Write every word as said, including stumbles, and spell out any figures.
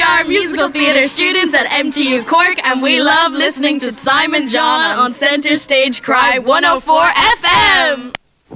are musical theatre students at M T U Cork, and we love listening to Simon John on Centre Stage Cry one oh four F M.